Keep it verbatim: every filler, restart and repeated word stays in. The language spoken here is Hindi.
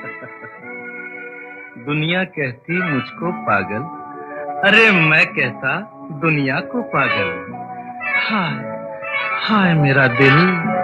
दुनिया कहती मुझको पागल, अरे मैं कहता दुनिया को पागल। हाय हाय मेरा दिल।